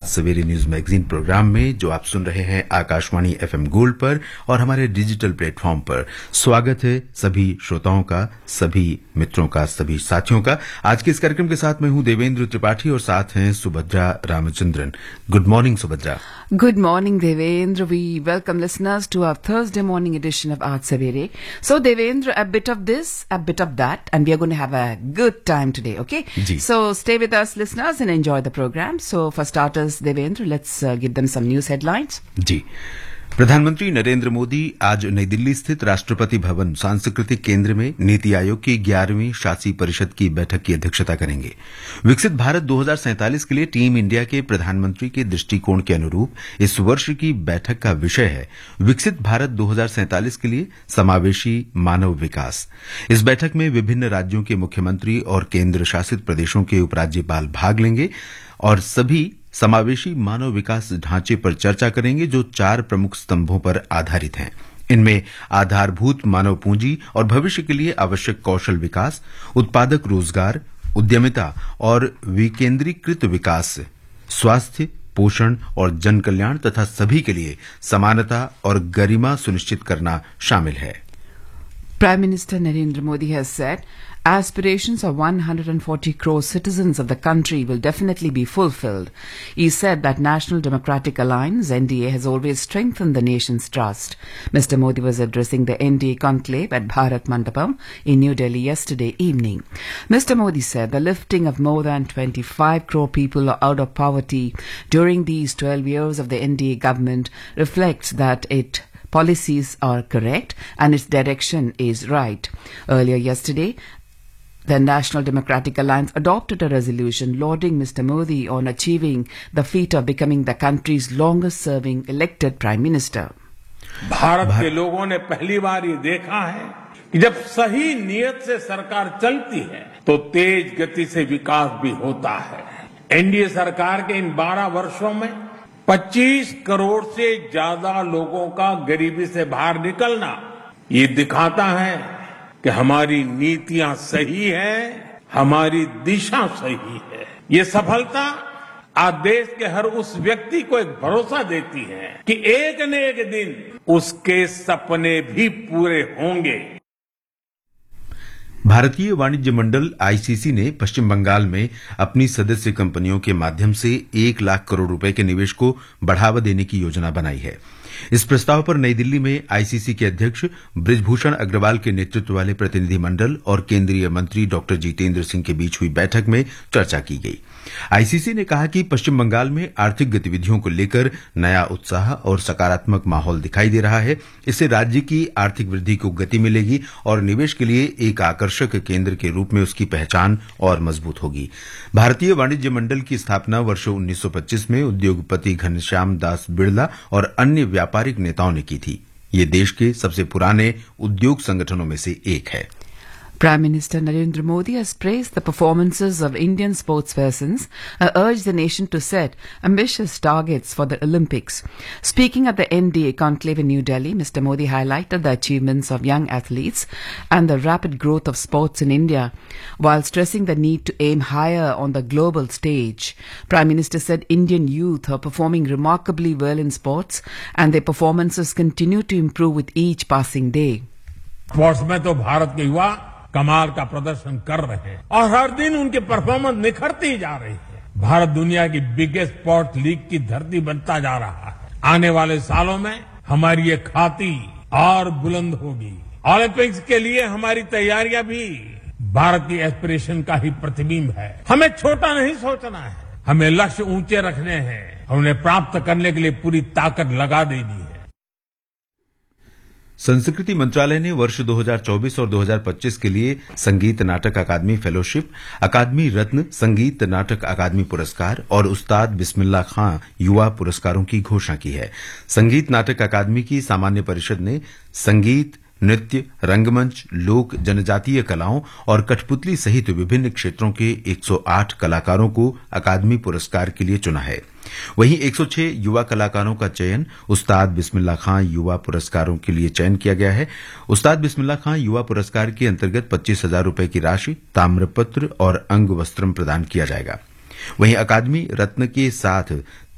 सवेरे news magazine programme में, जो आप सुन रहे हैं आकाशवाणी एफएम गोल्ड पर और हमारे डिजिटल प्लेटफॉर्म पर। स्वागत है सभी श्रोताओं का, सभी मित्रों का, सभी साथियों का। आज के इस कार्यक्रम के साथ मैं हूं देवेंद्र त्रिपाठी और साथ हैं Subhadra Ramachandran. Good morning Subhadra. Good morning, Devendra. We welcome listeners to our Thursday morning edition of Aaj Savere. So, Devendra, a bit of this, a bit of that, and we are going to have a good time today, okay? Ji. So, stay with us, listeners, and enjoy the program. So, for starters, Devendra, let's give them some news headlines. जी, प्रधानमंत्री नरेंद्र मोदी आज नई दिल्ली स्थित राष्ट्रपति भवन सांस्कृतिक केंद्र में नीति आयोग की 11वीं शासी परिषद की बैठक की अध्यक्षता करेंगे। विकसित भारत 2047 के लिए टीम इंडिया के प्रधानमंत्री के दृष्टिकोण के अनुरूप इस वर्ष की बैठक का विषय है विकसित भारत 2047 के लिए समावेशी मानव विकास। इस बैठक में विभिन्न राज्यों के मुख्यमंत्री और केंद्र शासित प्रदेशों के उपराज्यपाल भाग लेंगे और सभी समावेशी मानव विकास ढांचे पर चर्चा करेंगे, जो 4 प्रमुख स्तंभों पर आधारित हैं। इनमें आधारभूत मानव पूंजी और भविष्य के लिए आवश्यक कौशल विकास, उत्पादक रोजगार, उद्यमिता और विकेंद्रीकृत विकास, स्वास्थ्य, पोषण और जन कल्याण तथा सभी के लिए समानता और गरिमा सुनिश्चित करना शामिल है। Prime Minister Narendra Modi has said aspirations of 140 crore citizens of the country will definitely be fulfilled. He said that National Democratic Alliance, NDA, has always strengthened the nation's trust. Mr. Modi was addressing the NDA conclave at Bharat Mandapam in New Delhi yesterday evening. Mr. Modi said the lifting of more than 25 crore people out of poverty during these 12 years of the NDA government reflects that its policies are correct and its direction is right. Earlier yesterday, the National Democratic Alliance adopted a resolution lauding Mr. Modi on achieving the feat of becoming the country's longest-serving elected Prime Minister. Bharat के लोगों ने पहली बार ये देखा है कि जब सही नियत से सरकार चलती है तो तेज गति से विकास भी होता है। एनडीए सरकार के इन 12 वर्षों में 25 करोड़ से ज्यादा लोगों का गरीबी से बाहर निकलना ये दिखाता है कि हमारी नीतियां सही है, हमारी दिशा सही है। ये सफलता आज देश के हर उस व्यक्ति को एक भरोसा देती है कि एक न एक दिन उसके सपने भी पूरे होंगे। भारतीय वाणिज्य मंडल आईसीसी ने पश्चिम बंगाल में अपनी सदस्य कंपनियों के माध्यम से 1 लाख करोड़ रुपए के निवेश को बढ़ावा देने की योजना बनाई है। इस प्रस्ताव पर नई दिल्ली में आईसीसी के अध्यक्ष बृजभूषण अग्रवाल के नेतृत्व वाले प्रतिनिधिमंडल और केंद्रीय मंत्री डॉक्टर जितेंद्र सिंह के बीच हुई बैठक में चर्चा की गई। आईसीसी ने कहा कि पश्चिम बंगाल में आर्थिक गतिविधियों को लेकर नया उत्साह और सकारात्मक माहौल दिखाई दे रहा है। इससे राज्य की आर्थिक वृद्धि को गति मिलेगी और निवेश के लिए एक आकर्षक केंद्र के रूप में उसकी पहचान और मजबूत होगी। भारतीय वाणिज्य मंडल की स्थापना वर्ष 1925 में उद्योगपति घनश्याम दास बिड़ला और अन्य व्यापारिक नेताओं ने की थी। ये देश के सबसे पुराने उद्योग संगठनों में से एक है। Prime Minister Narendra Modi has praised the performances of Indian sportspersons and urged the nation to set ambitious targets for the Olympics. Speaking at the NDA conclave in New Delhi, Mr. Modi highlighted the achievements of young athletes and the rapid growth of sports in India, while stressing the need to aim higher on the global stage. Prime Minister said Indian youth are performing remarkably well in sports and their performances continue to improve with each passing day. Sports में तो भारत के युवा कमाल का प्रदर्शन कर रहे हैं और हर दिन उनकी परफॉर्मेंस निखरती जा रही है। भारत दुनिया की बिगेस्ट स्पोर्ट्स लीग की धरती बनता जा रहा है। आने वाले सालों में हमारी ये ख्याति और बुलंद होगी। ओलंपिक्स के लिए हमारी तैयारियां भी भारत की एस्पिरेशन का ही प्रतिबिंब है। हमें छोटा नहीं सोचना है, हमें लक्ष्य ऊंचे रखने हैं और उन्हें प्राप्त करने के लिए पूरी ताकत लगा देनी है। संस्कृति मंत्रालय ने वर्ष 2024 और 2025 के लिए संगीत नाटक अकादमी फेलोशिप, अकादमी रत्न, संगीत नाटक अकादमी पुरस्कार और उस्ताद बिस्मिल्लाह खां युवा पुरस्कारों की घोषणा की है। संगीत नाटक अकादमी की सामान्य परिषद ने संगीत, नृत्य, रंगमंच, लोक जनजातीय कलाओं और कठपुतली सहित विभिन्न क्षेत्रों के 108 कलाकारों को अकादमी पुरस्कार के लिए चुना है। वहीं 106 युवा कलाकारों का चयन उस्ताद बिस्मिल्लाह खां युवा पुरस्कारों के लिए चयन किया गया है। उस्ताद बिस्मिल्लाह खां युवा पुरस्कार के अंतर्गत 25,000 रुपए की राशि, ताम्रपत्र और अंग वस्त्रम प्रदान किया जाएगा। वहीं अकादमी रत्न के साथ